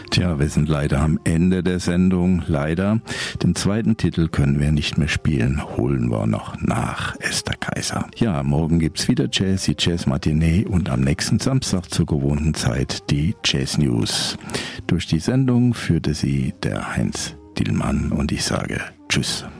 Tja, wir sind leider am Ende der Sendung. Leider. Den zweiten Titel können wir nicht mehr spielen. Holen wir noch nach, Esther Kaiser. Ja, morgen gibt's wieder Jazz, die Jazz Matinee und am nächsten Samstag zur gewohnten Zeit die Jazz News. Durch die Sendung führte sie der Heinz Dillmann und ich sage Tschüss.